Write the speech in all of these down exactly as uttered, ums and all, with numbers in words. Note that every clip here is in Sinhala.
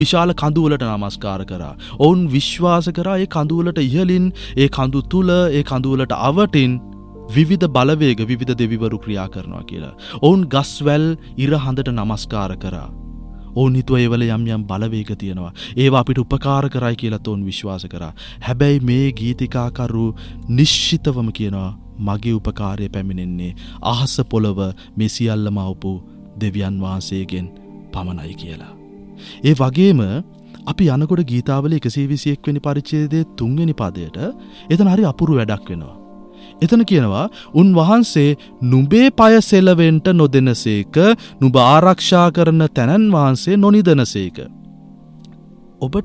විශාල කඳු වලට නමස්කාර කරා. ඔවුන් විශ්වාස කරා ඒ කඳු වලට ඉහළින්, ඒ කඳු තුල, ඒ කඳු වලට අවටින් විවිධ බලවේග, විවිධ දෙවිවරු ක්‍රියා කරනවා කියලා. ඔවුන් ගස්වැල්, ඉර හඳට නමස්කාර කරා. ඔවුන් හිතුවා ඒවල යම් යම් බලවේග තියෙනවා. ඒවා අපිට උපකාර කරයි කියලා ඔවුන් විශ්වාස කරා. හැබැයි මේ ගීතිකාකරු නිශ්චිතවම කියනවා මගේ උපකාරය පැමිණෙන්නේ අහස පොළව මේ සියල්ලම වූ දෙවියන් වහන්සේගෙන් පමණයි කියලා. ඒ වගේම අපි යනකොට ගීතාවලිය එකසිය විසි එක් වෙනි පරිච්ඡේදයේ තුන් වෙනි පදයට එතන හරි අපුරු වැඩක් වෙනවා. එතන කියනවා උන්වහන්සේ නුඹේ පය සෙලවෙන්ට නොදෙනසේක, නුඹ ආරක්ෂා කරන තැනන් වහන්සේ නොනිදනසේක. ඔබට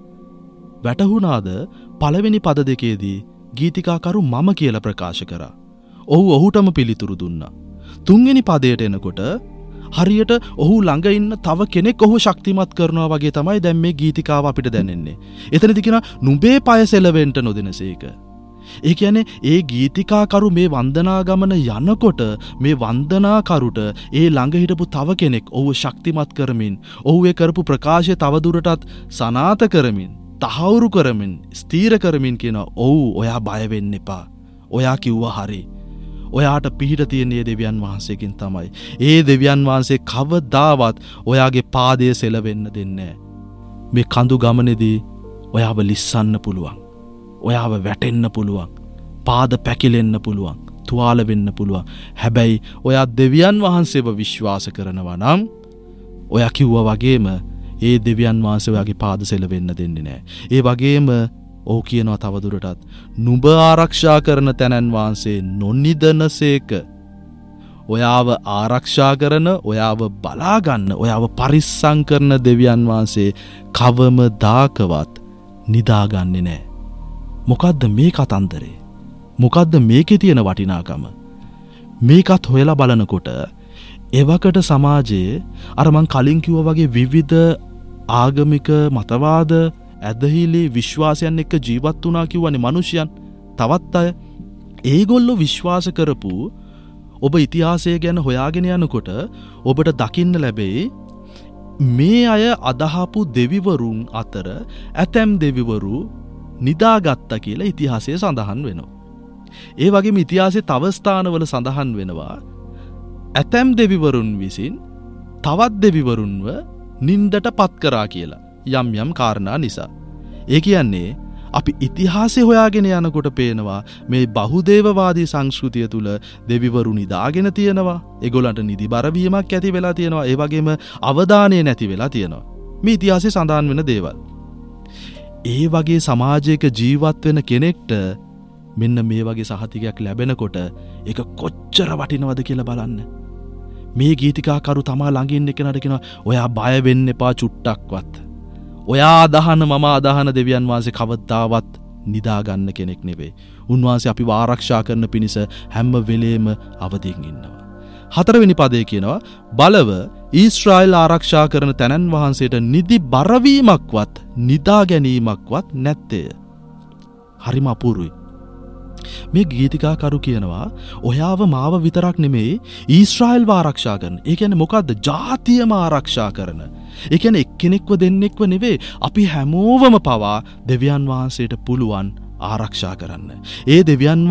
වැටහුණාද පළවෙනි පද දෙකේදී ගීතිකාකරු මම කියලා ප්‍රකාශ කරා. ඔහු ඔහුටම පිළිතුරු දුන්නා. තුන්වෙනි පදයට එනකොට හරියට ඔහු ළඟ ඉන්න තව කෙනෙක් ඔහු ශක්තිමත් කරනවා වගේ තමයි දැන් මේ ගීතිකාව අපිට දැනෙන්නේ. එතනදී කියනවා නුඹේ පය සෙලවෙන්ට නොදෙනසේක. ඒ කියන්නේ ඒ ගීතිකාකරු මේ වන්දනා ගමන යනකොට මේ වන්දනාකරුට ඒ ළඟ හිටපු තව කෙනෙක් ඔහු ශක්තිමත් කරමින්, ඔහු ඒ කරපු ප්‍රකාශය තවදුරටත් සනාත කරමින්, තහවුරු කරමින්, ස්ථීර කරමින් කියනවා ඔව් ඔයා බය වෙන්න එපා. ඔයා කිව්වා හරි. ඔයාට පිහිට තියෙන ඒ දෙවියන් වහන්සේකින් තමයි. ඒ දෙවියන් වහන්සේ කවදාවත් ඔයාගේ පාදයේ සෙලවෙන්න දෙන්නේ නැහැ. මේ කඳු ගමනේදී ඔයාව ලිස්සන්න පුළුවන්. ඔයාව වැටෙන්න පුළුවන්. පාද පැකිලෙන්න පුළුවන්. තුවාල වෙන්න පුළුවන්. හැබැයි ඔයා දෙවියන් වහන්සේව විශ්වාස කරනවා නම් ඔයා කිව්වා වගේම ඒ දෙවියන් වහන්සේ ඔයාගේ පාද සෙලවෙන්න දෙන්නේ නැහැ. ඒ වගේම ඔහු කියනවා තවදුරටත් නුඹ ආරක්ෂා කරන තැනන් වහන්සේ නොනිදනසේක. ඔයාව ආරක්ෂා කරන, ඔයාව බලාගන්න, ඔයාව පරිස්සම් කරන දෙවියන් වහන්සේ කවමදාකවත් නිදාගන්නේ නැහැ. මොකද්ද මේ කතන්දරේ? මොකද්ද මේකේ තියෙන වටිනාකම? මේකත් හොයලා බලනකොට එවකට සමාජයේ අර මං කලින් කිව්වා වගේ විවිධ ආගමික මතවාද, ඇදහිලි, විශ්වාසයන් එක්ක ජීවත් වුණා කියවනේ මිනිසයන්. තවත් අය ඒගොල්ලෝ විශ්වාස කරපු ඔබ ඉතිහාසය ගැන හොයාගෙන යනකොට ඔබට දකින්න ලැබෙයි මේ අය අදහපු දෙවිවරුන් අතර ඇතැම් දෙවිවරු නිදාගත්තා කියලා ඉතිහාසයේ සඳහන් වෙනවා. ඒ වගේම ඉතිහාසයේ තව ස්ථානවල සඳහන් වෙනවා ඇතැම් දෙවිවරුන් විසින් තවත් දෙවිවරුන්ව නින්දට පත් කරා කියලා යම් යම් කාරණා නිසා. ඒ කියන්නේ අපි ඉතිහාසය හොයාගෙන යනකොට පේනවා මේ බහුදේවවාදී සංස්කෘතිය තුල දෙවිවරු නිදාගෙන තියෙනවා. ඒගොල්ලන්ට නිදි බර වීමක් ඇති වෙලා තියෙනවා. ඒ වගේම අවධානය නැති වෙලා තියෙනවා. මේ ඉතිහාසයේ සඳහන් වෙන දේවල්. ඒ වගේ සමාජයක ජීවත් වෙන කෙනෙක්ට මෙන්න මේ වගේ සහතිකයක් ලැබෙනකොට ඒක කොච්චර වටිනවද කියලා බලන්න. මේ ගීතිකාකරු තමා ළඟ ඉන්න කෙනාට කියනවා ඔයා බය වෙන්න එපා චුට්ටක්වත්. ඔයා අදහන මම අදහන දෙවියන් වහන්සේ කවදාවත් නිදාගන්න කෙනෙක් නෙවෙයි. උන්වහන්සේ අපිව ආරක්ෂා කරන පිණිස හැම වෙලේම අවදිින් ඉන්නවා. හතරවෙනි පදේ කියනවා බලව ඊශ්‍රායල් ආරක්ෂා කරන තැනන් වහන්සේට නිදි බරවීමක්වත් නිදා ගැනීමක්වත් නැත්තේය. හරිම අපූරුයි. මේ ගීතිකාකරු කියනවා ඔයාව මාව විතරක් නෙමෙයි ඊශ්‍රායල්ව ආරක්ෂා කරන. ඒ කියන්නේ මොකද්ද? ජාතියම ආරක්ෂා කරන. ඒ කියන්නේ එක්කෙනෙක්ව දෙන්නෙක්ව නෙවෙයි අපි හැමෝවම පවා දෙවියන් වහන්සේට පුළුවන් ආරක්ෂා කරන්න. ඒ දෙවියන්